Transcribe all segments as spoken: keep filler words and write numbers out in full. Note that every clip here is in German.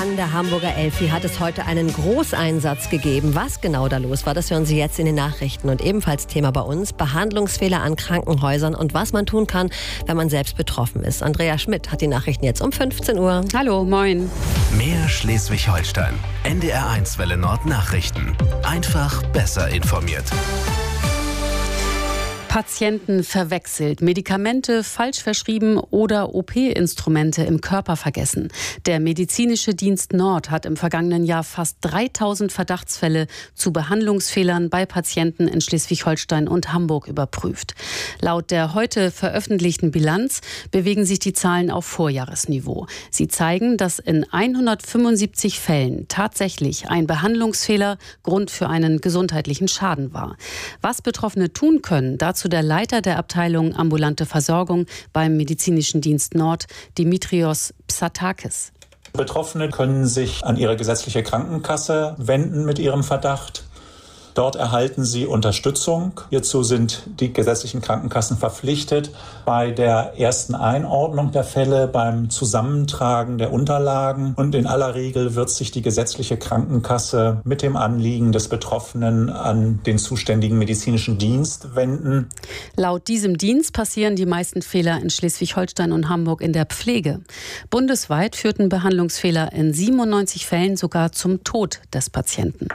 An der Hamburger Elfi hat es heute einen Großeinsatz gegeben. Was genau da los war, das hören Sie jetzt in den Nachrichten. Und ebenfalls Thema bei uns, Behandlungsfehler an Krankenhäusern und was man tun kann, wenn man selbst betroffen ist. Andrea Schmidt hat die Nachrichten jetzt um fünfzehn Uhr. Hallo, moin. Mehr Schleswig-Holstein. N D R eins Welle Nord Nachrichten. Einfach besser informiert. Patienten verwechselt, Medikamente falsch verschrieben oder O P-Instrumente im Körper vergessen. Der Medizinische Dienst Nord hat im vergangenen Jahr fast dreitausend Verdachtsfälle zu Behandlungsfehlern bei Patienten in Schleswig-Holstein und Hamburg überprüft. Laut der heute veröffentlichten Bilanz bewegen sich die Zahlen auf Vorjahresniveau. Sie zeigen, dass in hundertfünfundsiebzig Fällen tatsächlich ein Behandlungsfehler Grund für einen gesundheitlichen Schaden war. Was Betroffene tun können, dazu der Leiter der Abteilung Ambulante Versorgung beim Medizinischen Dienst Nord, Dimitrios Psatakis. Betroffene können sich an ihre gesetzliche Krankenkasse wenden mit ihrem Verdacht. Dort erhalten sie Unterstützung. Hierzu sind die gesetzlichen Krankenkassen verpflichtet, bei der ersten Einordnung der Fälle, beim Zusammentragen der Unterlagen. Und in aller Regel wird sich die gesetzliche Krankenkasse mit dem Anliegen des Betroffenen an den zuständigen medizinischen Dienst wenden. Laut diesem Dienst passieren die meisten Fehler in Schleswig-Holstein und Hamburg in der Pflege. Bundesweit führten Behandlungsfehler in siebenundneunzig Fällen sogar zum Tod des Patienten.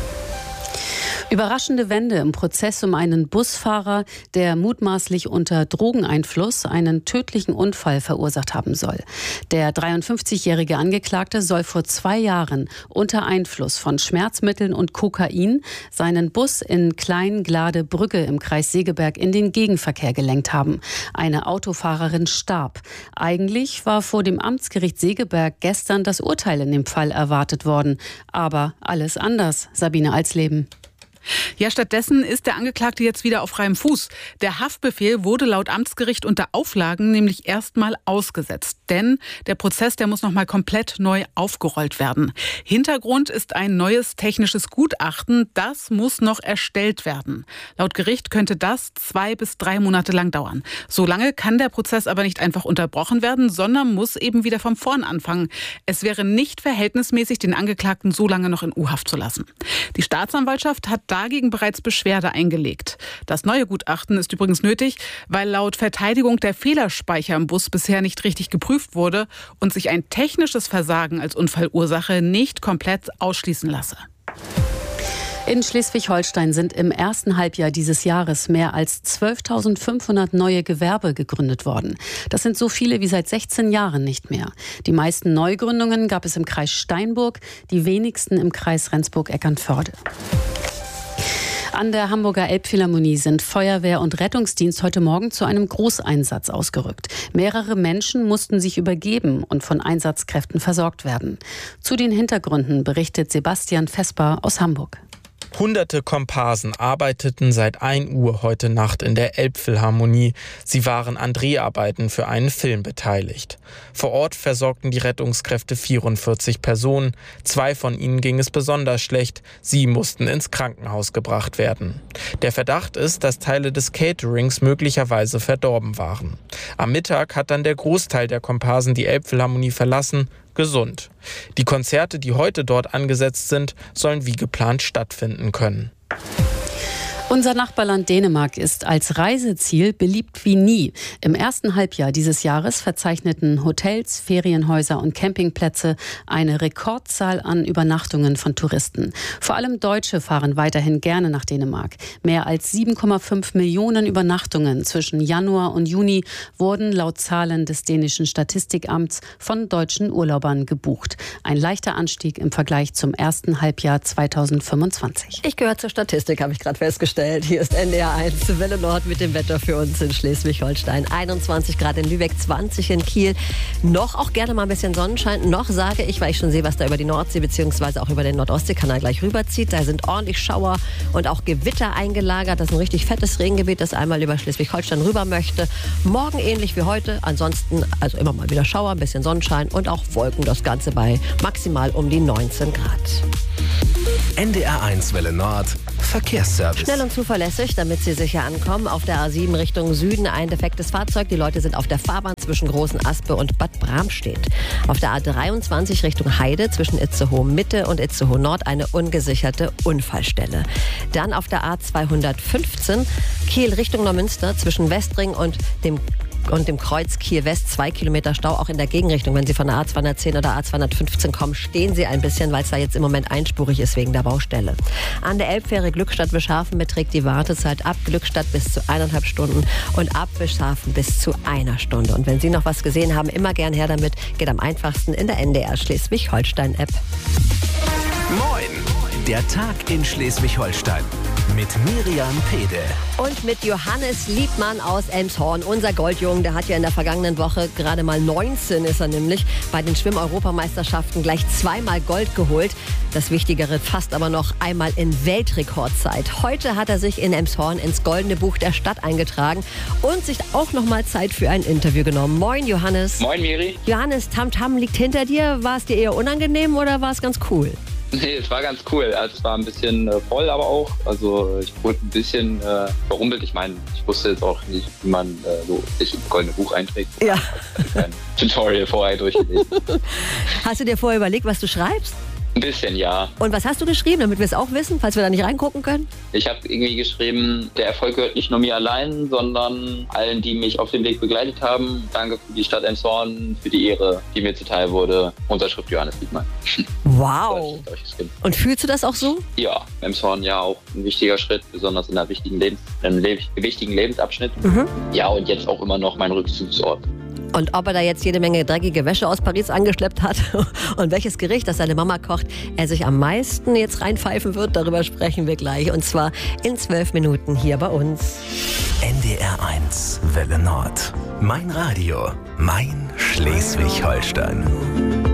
Überraschende Wende im Prozess um einen Busfahrer, der mutmaßlich unter Drogeneinfluss einen tödlichen Unfall verursacht haben soll. Der dreiundfünfzigjährige Angeklagte soll vor zwei Jahren unter Einfluss von Schmerzmitteln und Kokain seinen Bus in Klein-Glade-Brügge im Kreis Segeberg in den Gegenverkehr gelenkt haben. Eine Autofahrerin starb. Eigentlich war vor dem Amtsgericht Segeberg gestern das Urteil in dem Fall erwartet worden. Aber alles anders. Sabine Alsleben. Ja, stattdessen ist der Angeklagte jetzt wieder auf freiem Fuß. Der Haftbefehl wurde laut Amtsgericht unter Auflagen nämlich erstmal ausgesetzt. Denn der Prozess, der muss nochmal komplett neu aufgerollt werden. Hintergrund ist ein neues technisches Gutachten. Das muss noch erstellt werden. Laut Gericht könnte das zwei bis drei Monate lang dauern. So lange kann der Prozess aber nicht einfach unterbrochen werden, sondern muss eben wieder von vorn anfangen. Es wäre nicht verhältnismäßig, den Angeklagten so lange noch in U-Haft zu lassen. Die Staatsanwaltschaft hat dagegen bereits Beschwerde eingelegt. Das neue Gutachten ist übrigens nötig, weil laut Verteidigung der Fehlerspeicher im Bus bisher nicht richtig geprüft wurde und sich ein technisches Versagen als Unfallursache nicht komplett ausschließen lasse. In Schleswig-Holstein sind im ersten Halbjahr dieses Jahres mehr als zwölftausendfünfhundert neue Gewerbe gegründet worden. Das sind so viele wie seit sechzehn Jahren nicht mehr. Die meisten Neugründungen gab es im Kreis Steinburg, die wenigsten im Kreis Rendsburg-Eckernförde. An der Hamburger Elbphilharmonie sind Feuerwehr und Rettungsdienst heute Morgen zu einem Großeinsatz ausgerückt. Mehrere Menschen mussten sich übergeben und von Einsatzkräften versorgt werden. Zu den Hintergründen berichtet Sebastian Vesper aus Hamburg. Hunderte Komparsen arbeiteten seit ein Uhr heute Nacht in der Elbphilharmonie. Sie waren an Dreharbeiten für einen Film beteiligt. Vor Ort versorgten die Rettungskräfte vierundvierzig Personen. Zwei von ihnen ging es besonders schlecht. Sie mussten ins Krankenhaus gebracht werden. Der Verdacht ist, dass Teile des Caterings möglicherweise verdorben waren. Am Mittag hat dann der Großteil der Komparsen die Elbphilharmonie verlassen. Gesund. Die Konzerte, die heute dort angesetzt sind, sollen wie geplant stattfinden können. Unser Nachbarland Dänemark ist als Reiseziel beliebt wie nie. Im ersten Halbjahr dieses Jahres verzeichneten Hotels, Ferienhäuser und Campingplätze eine Rekordzahl an Übernachtungen von Touristen. Vor allem Deutsche fahren weiterhin gerne nach Dänemark. Mehr als sieben Komma fünf Millionen Übernachtungen zwischen Januar und Juni wurden laut Zahlen des dänischen Statistikamts von deutschen Urlaubern gebucht. Ein leichter Anstieg im Vergleich zum ersten Halbjahr zweitausendfünfundzwanzig. Ich gehöre zur Statistik, habe ich gerade festgestellt. Hier ist N D R eins Welle Nord mit dem Wetter für uns in Schleswig-Holstein. einundzwanzig Grad in Lübeck, zwanzig in Kiel. Noch auch gerne mal ein bisschen Sonnenschein. Noch sage ich, weil ich schon sehe, was da über die Nordsee bzw. auch über den Nordostseekanal gleich rüberzieht. Da sind ordentlich Schauer und auch Gewitter eingelagert. Das ist ein richtig fettes Regengebiet, das einmal über Schleswig-Holstein rüber möchte. Morgen ähnlich wie heute. Ansonsten also immer mal wieder Schauer, ein bisschen Sonnenschein und auch Wolken. Das Ganze bei maximal um die neunzehn Grad. N D R eins Welle Nord, Verkehrsservice. Schnell und zuverlässig, damit Sie sicher ankommen. Auf der A sieben Richtung Süden ein defektes Fahrzeug. Die Leute sind auf der Fahrbahn zwischen Großen Aspe und Bad Bramstedt. Auf der A dreiundzwanzig Richtung Heide zwischen Itzehoe Mitte und Itzehoe Nord eine ungesicherte Unfallstelle. Dann auf der A zweihundertfünfzehn Kiel Richtung Neumünster zwischen Westring und dem und dem Kreuz Kiel-West, zwei Kilometer Stau, auch in der Gegenrichtung. Wenn Sie von der A zweihundertzehn oder A zweihundertfünfzehn kommen, stehen Sie ein bisschen, weil es da jetzt im Moment einspurig ist wegen der Baustelle. An der Elbfähre Glückstadt-Bischhafen beträgt die Wartezeit ab Glückstadt bis zu eineinhalb Stunden und ab Bischhafen bis zu einer Stunde. Und wenn Sie noch was gesehen haben, immer gern her damit. Geht am einfachsten in der N D R Schleswig-Holstein-App. Moin, der Tag in Schleswig-Holstein. Mit Miriam Pede. Und mit Johannes Liebmann aus Elmshorn, unser Goldjungen. Der hat ja in der vergangenen Woche gerade mal neunzehn ist er nämlich bei den Schwimm-Europameisterschaften gleich zweimal Gold geholt. Das Wichtigere fast aber noch einmal in Weltrekordzeit. Heute hat er sich in Elmshorn ins Goldene Buch der Stadt eingetragen und sich auch noch mal Zeit für ein Interview genommen. Moin Johannes. Moin Miri. Johannes, Tamtam liegt hinter dir. War es dir eher unangenehm oder war es ganz cool? Nee, es war ganz cool. Also, es war ein bisschen äh, voll, aber auch. Also ich wurde ein bisschen äh, verrumpelt. Ich meine, ich wusste jetzt auch nicht, wie man äh, so sich im Goldene Buch einträgt. Ja. Ich habe ein Tutorial vorher durchgelesen. Hast du dir vorher überlegt, was du schreibst? Ein bisschen, ja. Und was hast du geschrieben, damit wir es auch wissen, falls wir da nicht reingucken können? Ich habe irgendwie geschrieben, der Erfolg gehört nicht nur mir allein, sondern allen, die mich auf dem Weg begleitet haben. Danke für die Stadt Elmshorn, für die Ehre, die mir zuteil wurde. Unterschrift Johannes Liebmann. Wow. Und fühlst du das auch so? Ja, Elmshorn ja auch ein wichtiger Schritt, besonders in einer wichtigen, Lebens-, in einem wichtigen Lebensabschnitt. Mhm. Ja, und jetzt auch immer noch mein Rückzugsort. Und ob er da jetzt jede Menge dreckige Wäsche aus Paris angeschleppt hat und welches Gericht, das seine Mama kocht, er sich am meisten jetzt reinpfeifen wird, darüber sprechen wir gleich. Und zwar in zwölf Minuten hier bei uns. N D R eins Welle Nord. Mein Radio, mein Schleswig-Holstein.